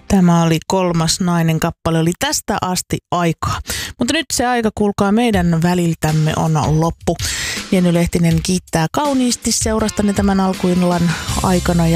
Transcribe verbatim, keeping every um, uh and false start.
Tämä oli Kolmas nainen kappale, oli Tästä asti aikaa. Mutta nyt se aika, kuulkaa, meidän väliltämme on loppu. Jenny Lehtinen kiittää kauniisti seurastanne tämän alkuillan aikana ja